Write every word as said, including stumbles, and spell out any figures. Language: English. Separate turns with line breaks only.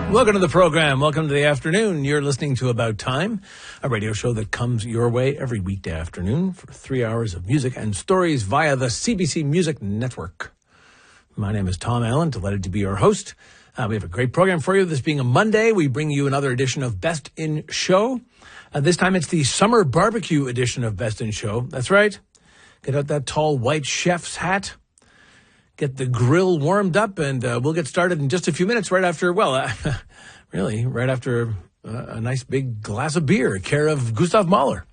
Welcome to the program. Welcome to the afternoon. You're listening to About Time, a radio show that comes your way every weekday afternoon for three hours of music and stories via the C B C Music Network. My name is Tom Allen, delighted to be your host. Uh, we have a great program for you. This being a Monday, we bring you another edition of Best in Show. Uh, this time it's the summer barbecue edition of Best in Show. That's right. Get out that tall white chef's hat. Get the grill warmed up, and uh, we'll get started in just a few minutes right after, well, uh, really, right after uh, a nice big glass of beer, care of Gustav Mahler.